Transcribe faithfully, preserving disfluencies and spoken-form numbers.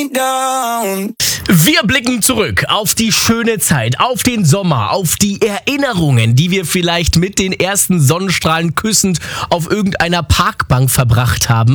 Wir blicken zurück auf die schöne Zeit, auf den Sommer, auf die Erinnerungen, die wir vielleicht mit den ersten Sonnenstrahlen küssend auf irgendeiner Parkbank verbracht haben.